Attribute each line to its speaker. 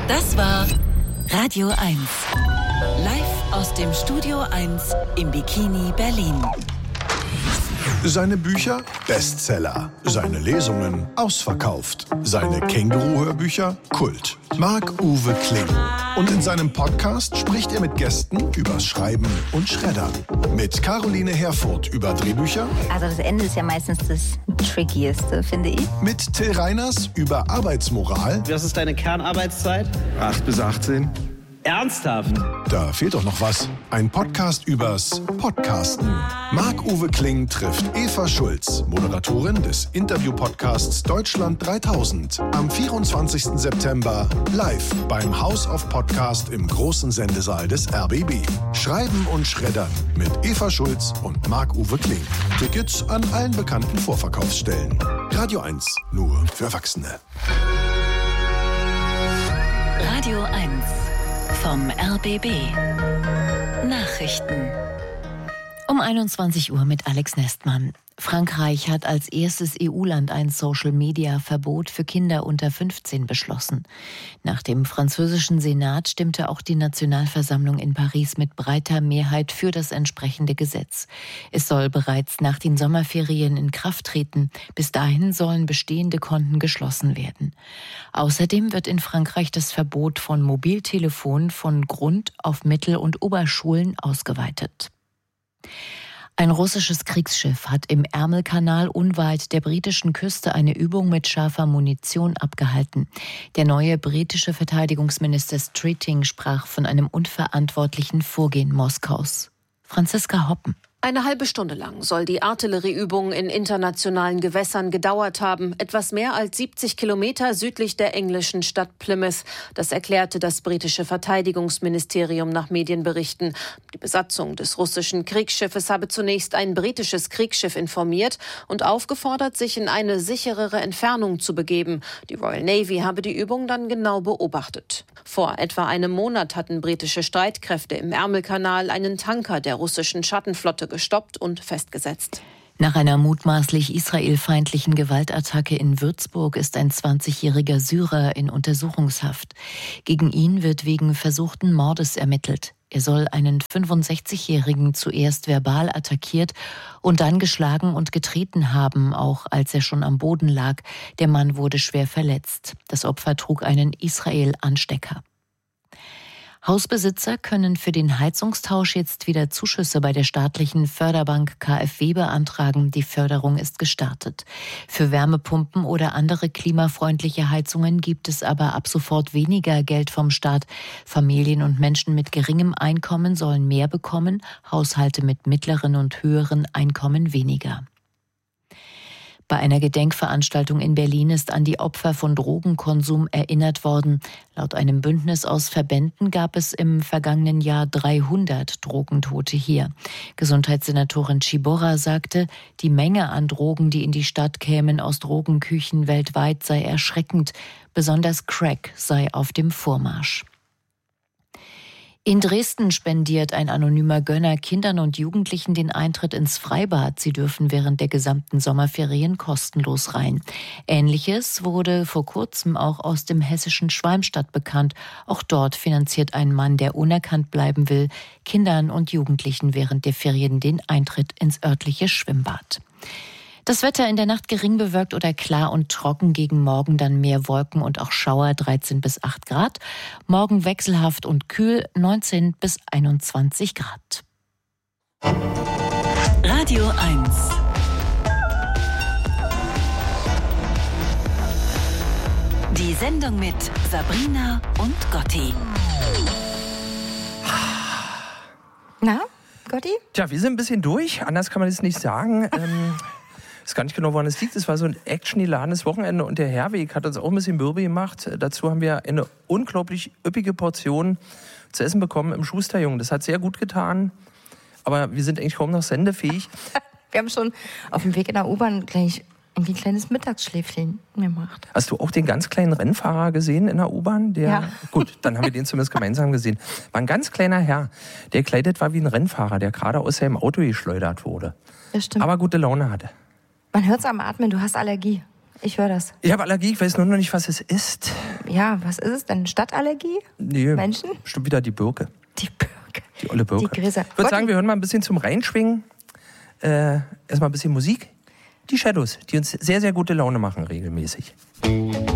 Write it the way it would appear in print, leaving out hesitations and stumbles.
Speaker 1: Das war Radio 1. Live aus dem Studio 1 im Bikini Berlin.
Speaker 2: Seine Bücher Bestseller, seine Lesungen ausverkauft, seine Känguru-Hörbücher Kult. Marc-Uwe Kling. Und in seinem Podcast spricht er mit Gästen übers Schreiben und Schreddern. Mit Caroline Herfurth über Drehbücher.
Speaker 3: Also das Ende ist ja meistens das Trickieste, finde ich.
Speaker 2: Mit Till Reiners über Arbeitsmoral.
Speaker 4: Was ist deine Kernarbeitszeit?
Speaker 5: 8 bis 18.
Speaker 4: Ernsthaft?
Speaker 2: Da fehlt doch noch was. Ein Podcast übers Podcasten. Marc-Uwe Kling trifft Eva Schulz, Moderatorin des Interview-Podcasts Deutschland 3000. Am 24. September live beim House of Podcast im großen Sendesaal des RBB. Schreiben und Schreddern mit Eva Schulz und Marc-Uwe Kling. Tickets an allen bekannten Vorverkaufsstellen. Radio 1, nur für Erwachsene.
Speaker 1: Radio 1 vom RBB. Nachrichten.
Speaker 6: Um 21 Uhr mit Alex Nestmann. Frankreich hat als erstes EU-Land ein Social-Media-Verbot für Kinder unter 15 beschlossen. Nach dem französischen Senat stimmte auch die Nationalversammlung in Paris mit breiter Mehrheit für das entsprechende Gesetz. Es soll bereits nach den Sommerferien in Kraft treten. Bis dahin sollen bestehende Konten geschlossen werden. Außerdem wird in Frankreich das Verbot von Mobiltelefonen von Grund- auf Mittel- und Oberschulen ausgeweitet. Ein russisches Kriegsschiff hat im Ärmelkanal unweit der britischen Küste eine Übung mit scharfer Munition abgehalten. Der neue britische Verteidigungsminister Streeting sprach von einem unverantwortlichen Vorgehen Moskaus. Franziska Hoppen.
Speaker 7: Eine halbe Stunde lang soll die Artillerieübung in internationalen Gewässern gedauert haben, etwas mehr als 70 Kilometer südlich der englischen Stadt Plymouth. Das erklärte das britische Verteidigungsministerium nach Medienberichten. Die Besatzung des russischen Kriegsschiffes habe zunächst ein britisches Kriegsschiff informiert und aufgefordert, sich in eine sicherere Entfernung zu begeben. Die Royal Navy habe die Übung dann genau beobachtet. Vor etwa einem Monat hatten britische Streitkräfte im Ärmelkanal einen Tanker der russischen Schattenflotte gestoppt und festgesetzt.
Speaker 6: Nach einer mutmaßlich israelfeindlichen Gewaltattacke in Würzburg ist ein 20-jähriger Syrer in Untersuchungshaft. Gegen ihn wird wegen versuchten Mordes ermittelt. Er soll einen 65-Jährigen zuerst verbal attackiert und dann geschlagen und getreten haben, auch als er schon am Boden lag. Der Mann wurde schwer verletzt. Das Opfer trug einen Israel-Anstecker. Hausbesitzer können für den Heizungstausch jetzt wieder Zuschüsse bei der staatlichen Förderbank KfW beantragen. Die Förderung ist gestartet. Für Wärmepumpen oder andere klimafreundliche Heizungen gibt es aber ab sofort weniger Geld vom Staat. Familien und Menschen mit geringem Einkommen sollen mehr bekommen, Haushalte mit mittleren und höheren Einkommen weniger. Bei einer Gedenkveranstaltung in Berlin ist an die Opfer von Drogenkonsum erinnert worden. Laut einem Bündnis aus Verbänden gab es im vergangenen Jahr 300 Drogentote hier. Gesundheitssenatorin Ciborra sagte, die Menge an Drogen, die in die Stadt kämen aus Drogenküchen weltweit, sei erschreckend. Besonders Crack sei auf dem Vormarsch. In Dresden spendiert ein anonymer Gönner Kindern und Jugendlichen den Eintritt ins Freibad. Sie dürfen während der gesamten Sommerferien kostenlos rein. Ähnliches wurde vor kurzem auch aus dem hessischen Schwalmstadt bekannt. Auch dort finanziert ein Mann, der unerkannt bleiben will, Kindern und Jugendlichen während der Ferien den Eintritt ins örtliche Schwimmbad. Das Wetter in der Nacht gering bewölkt oder klar und trocken, gegen Morgen dann mehr Wolken und auch Schauer, 13 bis 8 Grad. Morgen wechselhaft und kühl, 19 bis 21 Grad.
Speaker 1: Radio 1. Die Sendung mit Sabrina und Gotti.
Speaker 3: Na, Gotti?
Speaker 5: Tja, wir sind ein bisschen durch, anders kann man das nicht sagen. Ich weiß gar nicht genau, woran es liegt. Es war so ein actiongeladenes Wochenende und der Herweg hat uns auch ein bisschen mürbe gemacht. Dazu haben wir eine unglaublich üppige Portion zu essen bekommen im Schusterjungen. Das hat sehr gut getan, aber wir sind eigentlich kaum noch sendefähig.
Speaker 3: Wir haben schon auf dem Weg in der U-Bahn gleich irgendwie ein kleines Mittagsschläfchen gemacht.
Speaker 5: Hast du auch den ganz kleinen Rennfahrer gesehen in der U-Bahn?
Speaker 3: Ja.
Speaker 5: Gut, dann haben wir den zumindest gemeinsam gesehen. War ein ganz kleiner Herr, der gekleidet war wie ein Rennfahrer, der gerade aus seinem Auto geschleudert wurde.
Speaker 3: Das stimmt.
Speaker 5: Aber gute Laune hatte.
Speaker 3: Man hört es am Atmen, du hast Allergie. Ich höre das.
Speaker 5: Ich habe Allergie, ich weiß nur noch nicht, was es ist.
Speaker 3: Ja, was ist es denn? Stadtallergie?
Speaker 5: Nee,
Speaker 3: Menschen?
Speaker 5: Bestimmt wieder die Birke.
Speaker 3: Die Birke.
Speaker 5: Die olle Birke.
Speaker 3: Die Gräser.
Speaker 5: Ich würde sagen, wir hören mal ein bisschen zum Reinschwingen. Erstmal ein bisschen Musik. Die Shadows, die uns sehr, sehr gute Laune machen regelmäßig.